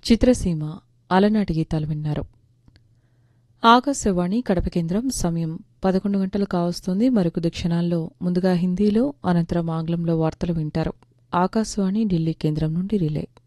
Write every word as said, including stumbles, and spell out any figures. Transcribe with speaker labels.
Speaker 1: చిత్రసీమ అలనాటి గీతాలు విన్నారు. ఆకాశవాణి కడప కేంద్రం సమయం పదకొండు గంటలు కావస్తుంది. మరికొద్ది క్షణాల్లో ముందుగా హిందీలో, అనంతరం ఆంగ్లంలో వార్తలు వింటారు. ఆకాశవాణి ఢిల్లీ కేంద్రం నుండి రిలే.